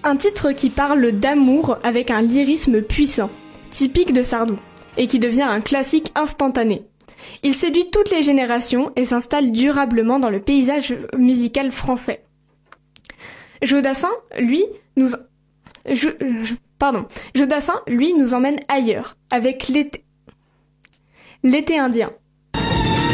Un titre qui parle d'amour avec un lyrisme puissant, typique de Sardou, et qui devient un classique instantané. Il séduit toutes les générations et s'installe durablement dans le paysage musical français. Jodassin, lui, nous emmène ailleurs, avec l'été indien.